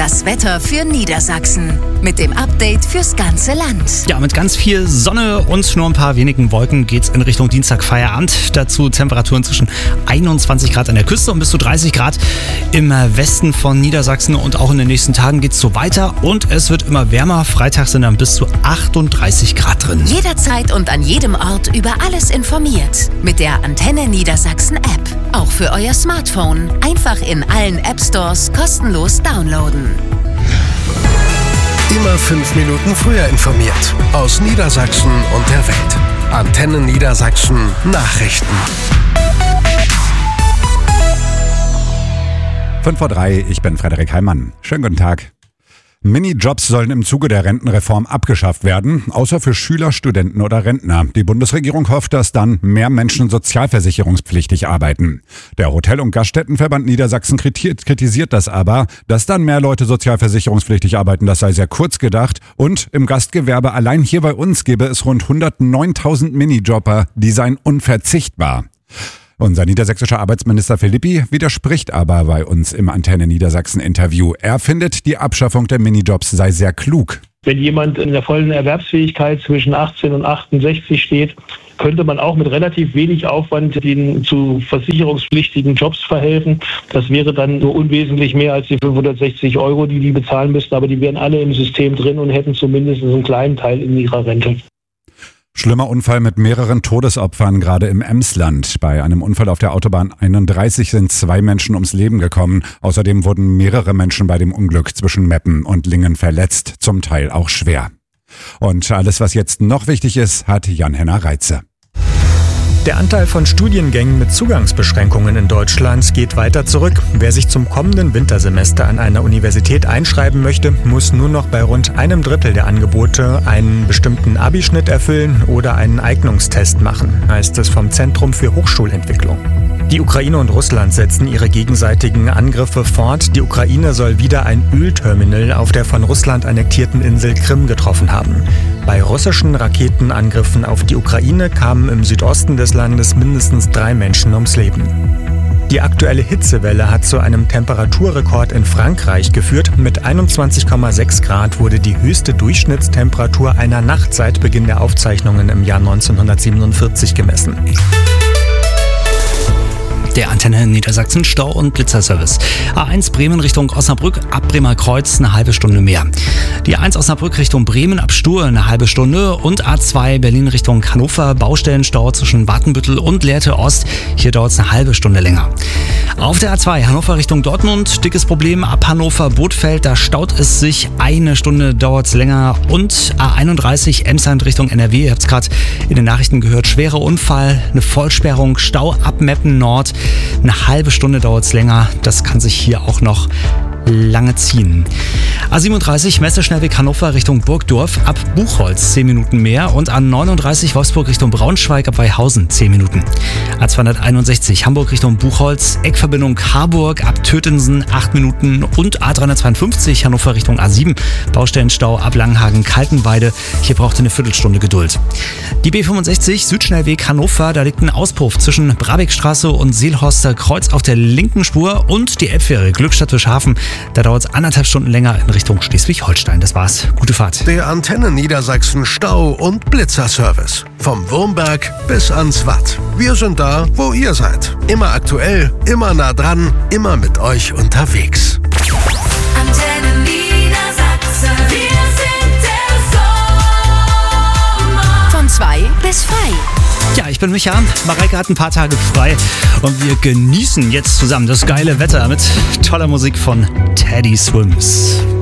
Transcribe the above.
Das Wetter für Niedersachsen mit dem Update fürs ganze Land. Ja, mit ganz viel Sonne und nur ein paar wenigen Wolken geht's in Richtung Dienstag Feierabend. Dazu Temperaturen zwischen 21 Grad an der Küste und bis zu 30 Grad im Westen von Niedersachsen. Und auch in den nächsten Tagen geht's so weiter und es wird immer wärmer. Freitag sind dann bis zu 38 Grad drin. Jederzeit und an jedem Ort über alles informiert. Mit der Antenne Niedersachsen App. Auch für euer Smartphone. Einfach in allen App Stores kostenlos downloaden. Immer 5 Minuten früher informiert. Aus Niedersachsen und der Welt. Antenne Niedersachsen Nachrichten. 5:03 Uhr, ich bin Frederik Heimann. Schönen guten Tag. Minijobs sollen im Zuge der Rentenreform abgeschafft werden, außer für Schüler, Studenten oder Rentner. Die Bundesregierung hofft, dass dann mehr Menschen sozialversicherungspflichtig arbeiten. Der Hotel- und Gaststättenverband Niedersachsen kritisiert das aber, dass dann mehr Leute sozialversicherungspflichtig arbeiten, das sei sehr kurz gedacht. Und im Gastgewerbe allein hier bei uns gäbe es rund 109.000 Minijobber, die seien unverzichtbar. Unser niedersächsischer Arbeitsminister Philippi widerspricht aber bei uns im Antenne Niedersachsen Interview. Er findet, die Abschaffung der Minijobs sei sehr klug. Wenn jemand in der vollen Erwerbsfähigkeit zwischen 18 und 68 steht, könnte man auch mit relativ wenig Aufwand den zu versicherungspflichtigen Jobs verhelfen. Das wäre dann nur unwesentlich mehr als die 560 €, die die bezahlen müssten. Aber die wären alle im System drin und hätten zumindest einen kleinen Teil in ihrer Rente. Schlimmer Unfall mit mehreren Todesopfern, gerade im Emsland. Bei einem Unfall auf der Autobahn 31 sind 2 Menschen ums Leben gekommen. Außerdem wurden mehrere Menschen bei dem Unglück zwischen Meppen und Lingen verletzt, zum Teil auch schwer. Und alles, was jetzt noch wichtig ist, hat Jan-Henner Reitze. Der Anteil von Studiengängen mit Zugangsbeschränkungen in Deutschland geht weiter zurück. Wer sich zum kommenden Wintersemester an einer Universität einschreiben möchte, muss nur noch bei rund 1/3 der Angebote einen bestimmten Abischnitt erfüllen oder einen Eignungstest machen, heißt es vom Zentrum für Hochschulentwicklung. Die Ukraine und Russland setzen ihre gegenseitigen Angriffe fort. Die Ukraine soll wieder ein Ölterminal auf der von Russland annektierten Insel Krim getroffen haben. Bei russischen Raketenangriffen auf die Ukraine kamen im Südosten des Landes mindestens 3 Menschen ums Leben. Die aktuelle Hitzewelle hat zu einem Temperaturrekord in Frankreich geführt. Mit 21,6 Grad wurde die höchste Durchschnittstemperatur einer Nacht seit Beginn der Aufzeichnungen im Jahr 1947 gemessen. Der Antenne Niedersachsen Stau- und Blitzerservice. A1 Bremen Richtung Osnabrück ab Bremer Kreuz eine halbe Stunde mehr. Die A1 Osnabrück Richtung Bremen ab Stur eine halbe Stunde und A2 Berlin Richtung Hannover Baustellenstau zwischen Watenbüttel und Lehrte Ost. Hier dauert es eine halbe Stunde länger. Auf der A2 Hannover Richtung Dortmund dickes Problem ab Hannover Bothfeld, da staut es sich, eine Stunde dauert es länger. Und A31 Emsland Richtung NRW, ihr habt es gerade in den Nachrichten gehört, schwerer Unfall, eine Vollsperrung, Stau ab Meppen Nord. Eine halbe Stunde dauert es länger. Das kann sich hier auch noch lange ziehen. A37 Messeschnellweg Hannover Richtung Burgdorf ab Buchholz 10 Minuten mehr und A39 Wolfsburg Richtung Braunschweig ab Weihausen 10 Minuten. A261 Hamburg Richtung Buchholz, Eckverbindung Harburg ab Tötensen 8 Minuten und A352 Hannover Richtung A7 Baustellenstau ab Langenhagen Kaltenweide. Hier braucht ihr eine Viertelstunde Geduld. Die B65 Südschnellweg Hannover, da liegt ein Auspuff zwischen Brabeckstraße und Seelhorster Kreuz auf der linken Spur und die Elbfähre Glückstadt-Fischhafen. Da dauert es 1,5 Stunden länger in Richtung Schleswig-Holstein. Das war's. Gute Fahrt. Der Antenne Niedersachsen Stau- und Blitzerservice. Vom Wurmberg bis ans Watt. Wir sind da, wo ihr seid. Immer aktuell, immer nah dran, immer mit euch unterwegs. Antenne Niedersachsen. Wir sind der Sommer. Von 2 bis frei. Ja, ich bin Micha. Mareike hat ein paar Tage frei und wir genießen jetzt zusammen das geile Wetter mit toller Musik von Teddy Swims.